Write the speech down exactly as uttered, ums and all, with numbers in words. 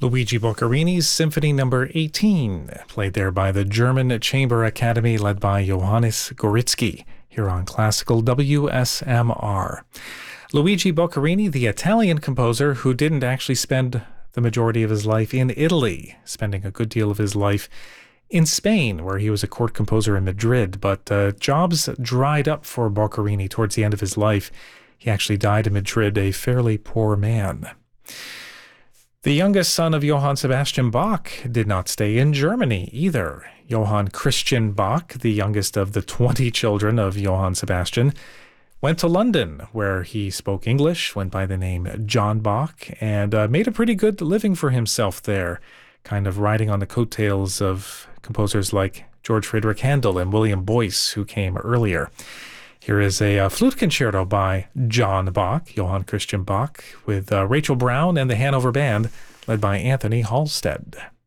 Luigi Boccherini's Symphony Number eighteen, played there by the German Chamber Academy led by Johannes Goritzky, here on Classical W S M R. Luigi Boccherini, the Italian composer who didn't actually spend the majority of his life in Italy, spending a good deal of his life in Spain, where he was a court composer in Madrid, but uh, jobs dried up for Boccherini towards the end of his life. He actually died in Madrid, a fairly poor man. The youngest son of Johann Sebastian Bach did not stay in Germany either. Johann Christian Bach, the youngest of the twenty children of Johann Sebastian, went to London, where he spoke English, went by the name John Bach, and uh, made a pretty good living for himself there, kind of riding on the coattails of composers like George Friedrich Handel and William Boyce, who came earlier. Here is a uh, flute concerto by John Bach, Johann Christian Bach, with uh, Rachel Brown and the Hanover Band, led by Anthony Halstead.